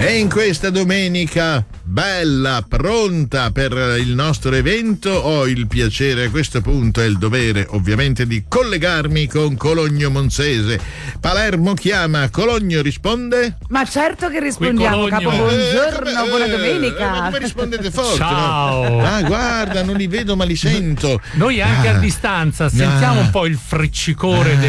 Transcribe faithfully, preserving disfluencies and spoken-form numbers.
E in questa domenica bella, pronta per il nostro evento, ho il piacere a questo punto e il dovere ovviamente di collegarmi con Cologno Monzese. Palermo chiama, Cologno risponde? Ma certo che rispondiamo, capo, buongiorno, eh, buona eh, domenica. Ma come rispondete forte? Ciao. No? Ah, guarda, non li vedo ma li sento. Noi anche ah, a distanza sentiamo ah, un po' il friccicore ah,